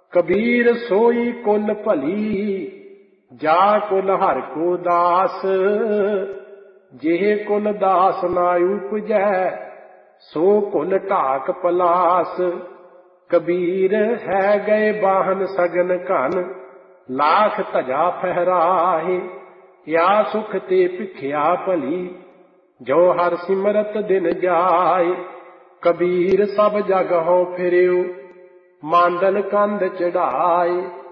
कबीर सोई कुल भली, जा कुल हर को दास। जेह कुल दास ना उपजै, सो कुल ढाक पलास। कबीर है गए बाहन सगन घन, लाख धजा फहराहे। या सुख ते भिखिया भली, जो हर सिमरत दिन जाए। कबीर सब जग हों फिरियो, मांदन कंध चढ़ाए।